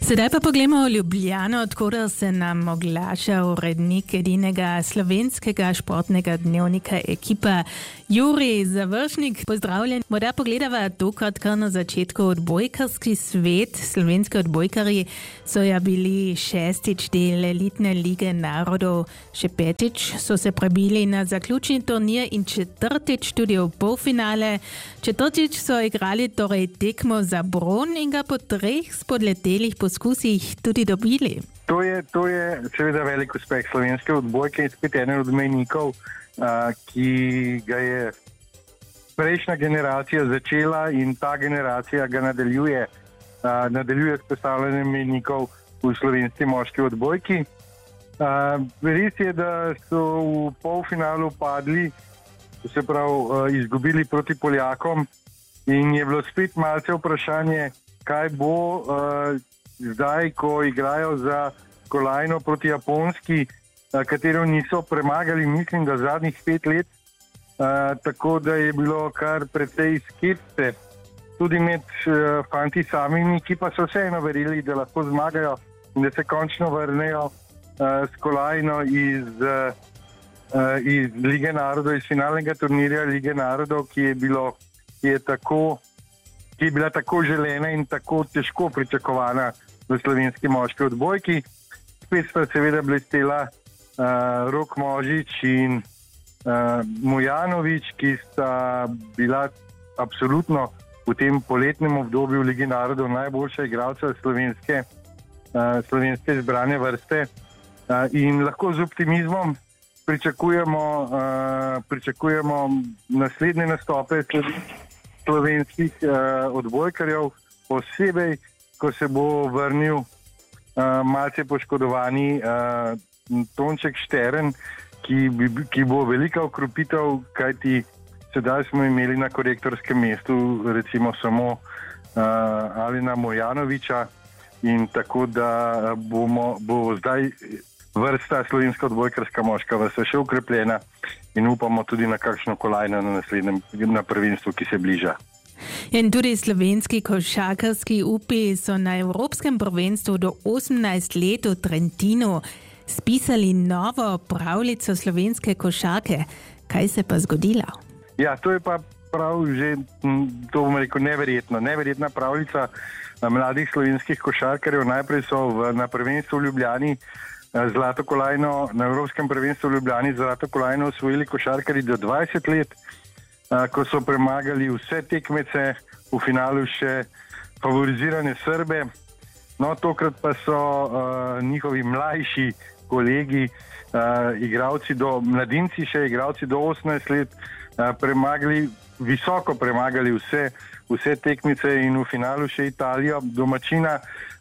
Sedaj pa poglejmo Ljubljano, odkudar se nam oglaša urednik edinega slovenskega športnega dnevnika Ekipa, Jurij Završnik. Pozdravljen. Morda pogledava tokrat kar na začetku odbojkarski svet. Slovenski odbojkarji so ja bili 6. del elitne lige narodov, še 5. so se prebili na zaključni turnir in 4. tudi v polfinale. 4. so igrali torej tekmo za bron in ga po 3 spodletelih poskusih tudi dobili. To je seveda velik uspeh slovenske odbojke in spet eden od mejnikov, ki ga je prejšnja generacija začela in ta generacija ga nadaljuje s postavljanjem mejnikov v slovenski moški odbojki. Res je, da so v polfinalu padli, se pravi izgubili proti Poljakom in je bilo spet malce vprašanje, kaj bo zdaj, ko igrajo za kolajno proti Japonski, katero niso premagali, mislim, da zadnjih 5 let, tako da je bilo kar precej skepse tudi med fanti samimi, ki pa so vseeno verili, da lahko zmagajo in da se končno vrnejo s kolajno iz Lige narodov, iz finalnega turnirja Lige narodov, ki je bila tako želena in tako težko pričakovana v slovenski moški odbojki. Spet sta seveda blestela Rok Možič in Mujanovič, ki sta bila absolutno v tem poletnem obdobju Lige narodov najboljša igralca slovenske izbrane vrste. In lahko z optimizmom pričakujemo naslednje nastope slovenskih odbojkarjev, posebej, ko se bo vrnil malce poškodovani Tonček Štern, ki bo velika okrepitev, kajti sedaj smo imeli na korektorskem mestu recimo samo Alena Mojanoviča in tako da bo zdaj vrsta slovenska odbojkarska moška vrsta še ukrepljena in upamo tudi na kakšno kolajno na prvenstvu, ki se bliža. In tudi slovenski košarkarski upi so na Evropskem prvenstvu do 18 let v Trentinu spisali novo pravljico slovenske košarke. Kaj se pa zgodilo? Ja, to je pa prav že, to bom rekel, neverjetna pravljica mladih slovenskih košarkarjev. Najprej so na prvenstvu v Ljubljani zlato kolajno, na Evropskem prvenstvu v Ljubljani zlato kolajno osvojili košarkarji do 20 let, ko so premagali vse tekmece, v finalu še favorizirane Srbe. No, tokrat pa so njihovi mlajši kolegi, mladinci še igralci do 18 let, visoko premagali vse tekmice in v finalu še Italijo, domačina,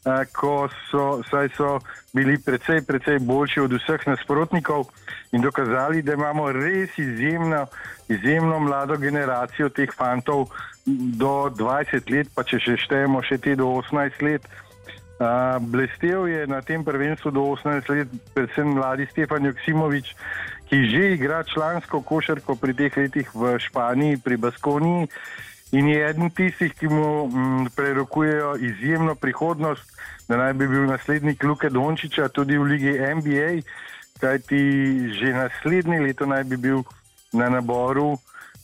saj so bili precej boljši od vseh nasprotnikov in dokazali, da imamo res izjemno mlado generacijo teh fantov do 20 let, pa če še štejemo še te do 18 let. Blestev je na tem prvenstvu do 18 let predvsem mladi Stefan Joksimovič, ki že igra člansko košarko pri teh letih v Španiji, pri Baskoniji in je eden tistih, ki mu prerokujejo izjemno prihodnost, da naj bi bil naslednik Luke Dončiča tudi v ligi NBA, kajti že naslednje leto naj bi bil na naboru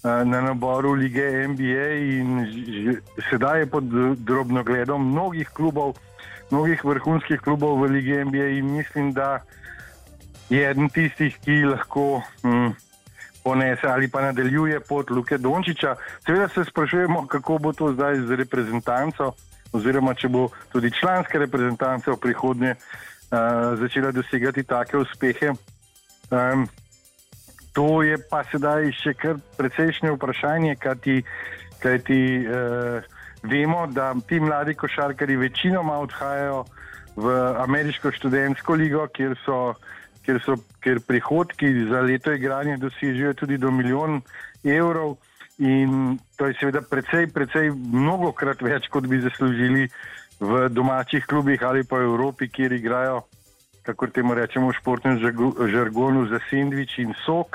lige NBA in sedaj je pod drobnogledom mnogih vrhunskih klubov v ligi NBA in mislim, da je eden tistih, ki lahko ponese ali pa nadaljuje pot Luke Dončiča. Seveda se sprašujemo, kako bo to zdaj z reprezentanco oziroma če bo tudi članska reprezentanca v prihodnje začela dosegati take uspehe. To je pa sedaj še kar precejšnje vprašanje, kajti vemo, da ti mladi košarkarji večinoma odhajajo v ameriško študentsko ligo, kjer prihodki za leto igranja dosežejo tudi do 1 milijon evrov in to je seveda precej mnogokrat več, kot bi zaslužili v domačih klubih ali pa v Evropi, kjer igrajo, kakor temu rečemo v športnem žargonu, za sendvič in sok.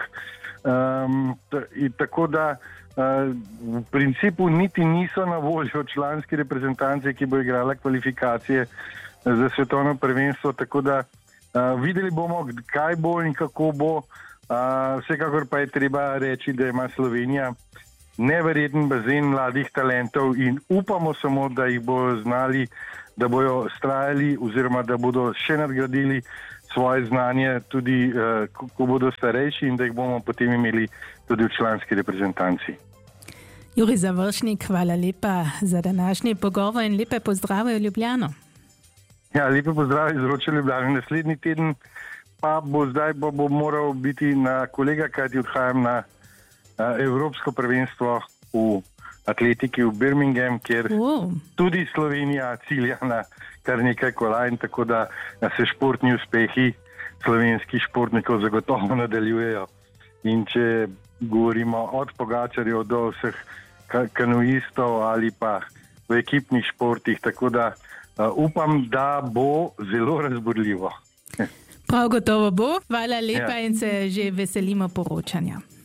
Tako da v principu niti niso na voljo članski reprezentanci, ki bo igrala kvalifikacije za svetovno prvenstvo, tako da videli bomo, kaj bo in kako bo. Vsekakor pa je treba reči, da ima Slovenija neverjeten bazen mladih talentov in upamo samo, da jih bo znali, da bojo strajali oziroma da bodo še nadgradili svoje znanje tudi, ko bodo starejši in da jih bomo potem imeli tudi v članski reprezentanci. Jurij Završnik, hvala lepa za današnji pogovor in lepe pozdrave v Ljubljano. Ja, lepe pozdrave iz Roče Ljubljane. Naslednji teden pa bo moral biti na kolega, kajti odhajam na Evropsko prvenstvo v atletiki v Birmingham, kjer tudi Slovenija cilja na kar nekaj kolajn, tako da se športni uspehi slovenskih športnikov zagotovo nadaljujejo. In če govorimo od Pogačarjev do vseh kanuistov ali pa v ekipnih športih, tako da upam, da bo zelo razburljivo. Prav gotovo bo. Hvala lepa in se že veselimo poročanja.